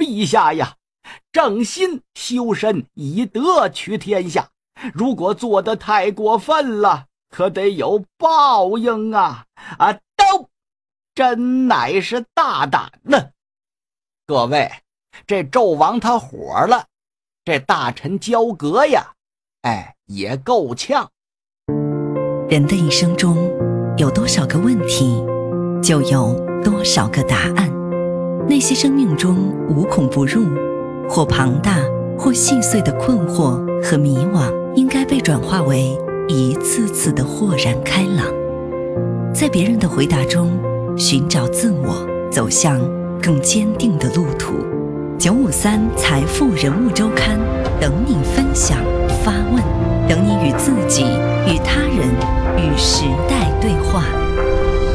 陛下呀，正心修身以德取天下，如果做得太过分了，可得有报应啊！都真乃是大胆呢。各位，这纣王他火了，这大臣交阁呀，也够呛。 人的一生中有多少个问题，就有多少个答案。那些生命中无孔不入，或庞大或细碎的困惑和迷惘，应该被转化为一次次的豁然开朗。在别人的回答中寻找自我，走向更坚定的路途。953财富人物周刊，等你分享发问，等你与自己、与他人、与时代对话。